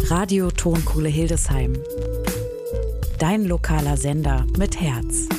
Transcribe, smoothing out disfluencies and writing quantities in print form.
Radio Tonkohle Hildesheim. Dein lokaler Sender mit Herz.